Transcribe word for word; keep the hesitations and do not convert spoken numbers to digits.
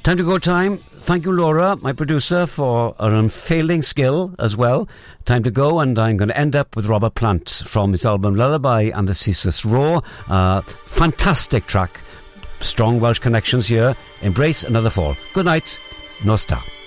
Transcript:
Time to go time. Thank you, Laura, my producer, for her unfailing skill as well. Time to go, and I'm going to end up with Robert Plant from his album Lullaby and the Ceaseless Roar. Uh, fantastic track. Strong Welsh connections here. Embrace another fall. Good night. Nos ta.